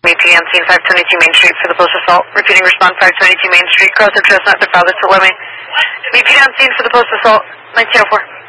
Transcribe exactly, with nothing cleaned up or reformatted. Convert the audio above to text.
M P D on scene five twenty-two Main Street for the post assault. Repeating response five twenty-two Main Street. Cross of Chestnut to Father to Lemming. M P D on scene for the post assault. nineteen oh four.